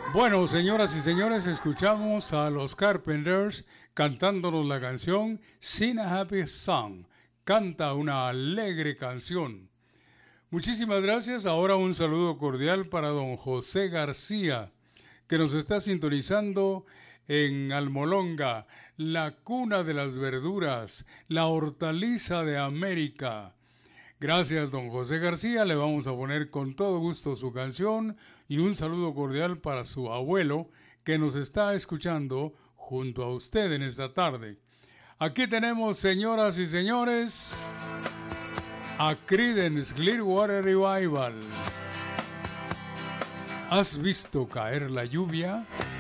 Bueno, señoras y señores, escuchamos a los Carpenters cantándonos la canción Sing a Happy Song. Canta una alegre canción. Muchísimas gracias. Ahora un saludo cordial para don José García, que nos está sintonizando en Almolonga, la cuna de las verduras, la hortaliza de América. Gracias, don José García. Le vamos a poner con todo gusto su canción y un saludo cordial para su abuelo que nos está escuchando junto a usted en esta tarde. Aquí tenemos, señoras y señores, a Creedence Clearwater Revival. ¿Has visto caer la lluvia?